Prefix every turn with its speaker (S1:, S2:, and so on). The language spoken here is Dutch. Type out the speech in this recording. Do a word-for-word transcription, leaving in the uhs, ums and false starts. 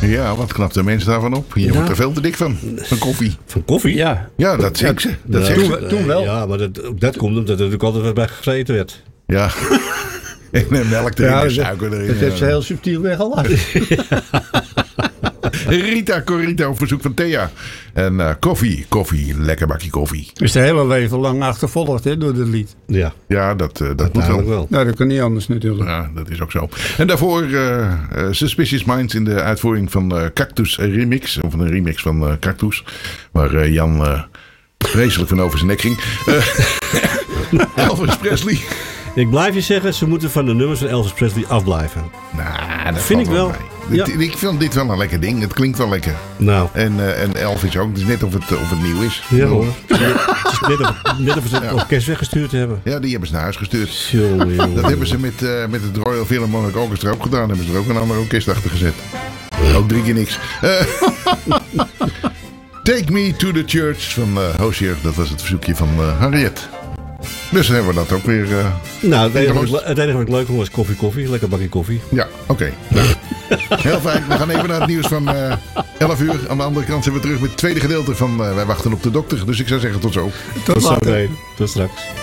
S1: Ja, wat knapt de mensen daarvan op? Je
S2: Ja.
S1: wordt er veel te dik van. Van koffie.
S2: Van koffie?
S3: Ja.
S1: Ja, dat zegt ze. Dat
S2: Ja,
S1: zegt
S3: toen,
S1: ze.
S3: we- toen wel.
S2: Ja, maar dat, ook dat komt omdat er natuurlijk altijd wat bij gegeten werd.
S1: Ja. En melk erin
S3: Ja,
S1: en
S3: dat-
S1: suiker erin.
S3: Dat heeft ze heel subtiel weggelaten.
S1: Rita Corita op verzoek van Thea. En uh, koffie, koffie, lekker bakje koffie.
S3: Is de hele leven lang achtervolgd hè, door dit lied.
S2: Ja,
S1: Ja, dat, uh, dat moet
S2: uiteindelijk
S1: wel.
S2: wel.
S3: Nou, dat kan niet anders natuurlijk.
S1: Ja, dat is ook zo. En daarvoor uh, uh, Suspicious Minds in de uitvoering van uh, Cactus Remix. Of een remix van uh, Cactus. Waar uh, Jan uh, vreselijk van over zijn nek ging. Uh, Elvis Presley.
S2: Ik blijf je zeggen, ze moeten van de nummers van Elvis Presley afblijven.
S1: Nou, dat
S2: Vind
S1: valt
S2: ik wel.
S1: mee.
S2: Ja.
S1: Dit- Ik vind dit wel een lekker ding. Het klinkt wel lekker.
S2: Nou,
S1: En, uh, en Elvis ook. Het is net of het, of het nieuw is.
S2: ja hoor. Het is net of, net of ze het orkest weggestuurd hebben.
S1: Ja, die hebben ze naar huis gestuurd.
S2: Jongen, jongen.
S1: Dat hebben ze met, uh, met het Royal Philharmonic Orchestra ook gedaan. Hebben ze er ook een ander orkest achter gezet. Ook drie keer niks. Uh, Take Me to the Church van uh, Hozier. Dat was het verzoekje van uh, Harriet. Dus dan hebben we dat ook weer... Uh,
S2: Nou, het enige, wat ik,
S1: Ingelost.
S2: het enige wat ik leuk vond was koffie, koffie. Lekker bakje koffie.
S1: ja, oké. Okay. Heel fijn. We gaan even naar het nieuws van uh, elf uur. Aan de andere kant zijn we terug met het tweede gedeelte van uh, Wij wachten op de dokter. Dus ik zou zeggen tot zo.
S3: Tot
S2: Tot
S3: later.
S2: zo. Tot straks.